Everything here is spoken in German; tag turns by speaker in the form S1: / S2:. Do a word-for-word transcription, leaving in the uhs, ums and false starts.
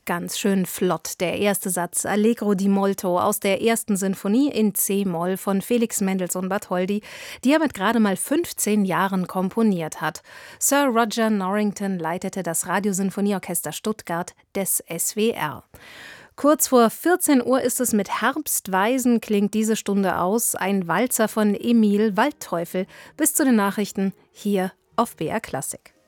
S1: Ganz schön flott, der erste Satz Allegro di molto aus der ersten Sinfonie in C-Moll von Felix Mendelssohn Bartholdy, die er mit gerade mal fünfzehn Jahren komponiert hat. Sir Roger Norrington leitete das Radiosinfonieorchester Stuttgart des S W R. Kurz vor vierzehn Uhr ist es mit Herbstweisen, klingt diese Stunde aus, ein Walzer von Emil Waldteufel, bis zu den Nachrichten hier auf B R Klassik.